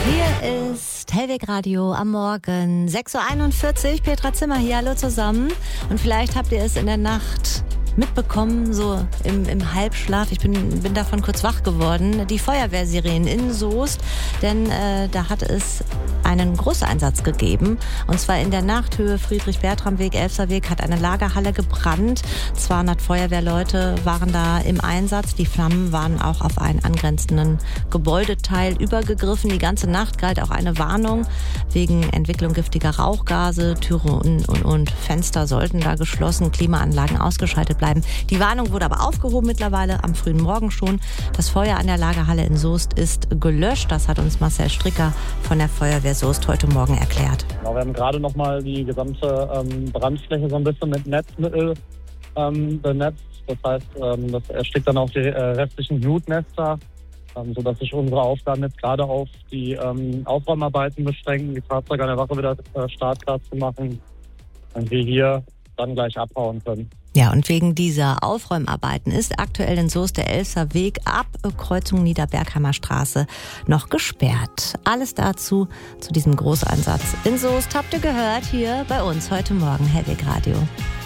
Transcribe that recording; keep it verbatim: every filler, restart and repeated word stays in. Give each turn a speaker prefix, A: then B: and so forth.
A: Hier ist Hellweg Radio am Morgen. sechs Uhr einundvierzig, Petra Zimmer hier, hallo zusammen. Und vielleicht habt ihr es in der Nacht mitbekommen, so im, im Halbschlaf. Ich bin, bin davon kurz wach geworden. Die Feuerwehrsirenen in Soest, denn äh, da hat es einen Großeinsatz gegeben. Und zwar in der Nachthöhe Friedrich-Bertram-Weg, Elfserweg hat eine Lagerhalle gebrannt. zweihundert Feuerwehrleute waren da im Einsatz. Die Flammen waren auch auf einen angrenzenden Gebäudeteil übergegriffen. Die ganze Nacht galt auch eine Warnung wegen Entwicklung giftiger Rauchgase. Türen und, und, und Fenster sollten da geschlossen, Klimaanlagen ausgeschaltet bleiben. Die Warnung wurde aber aufgehoben mittlerweile am frühen Morgen schon. Das Feuer an der Lagerhalle in Soest ist gelöscht. Das hat uns Marcel Stricker von der Feuerwehr Soest heute Morgen erklärt.
B: Genau, wir haben gerade noch mal die gesamte ähm, Brandfläche so ein bisschen mit Netzmittel ähm, benetzt. Das heißt, ähm, das erstickt dann auch die äh, restlichen Glutnester, ähm, sodass sich unsere Aufgaben jetzt gerade auf die ähm, Aufräumarbeiten beschränken, die Fahrzeuge an der Wache wieder äh, startklar zu machen und wir hier dann gleich abhauen können.
A: Ja, und wegen dieser Aufräumarbeiten ist aktuell in Soest der Elster Weg ab Kreuzung Niederbergheimer Straße noch gesperrt. Alles dazu, zu diesem Großeinsatz in Soest, habt ihr gehört hier bei uns heute Morgen, Hellweg Radio.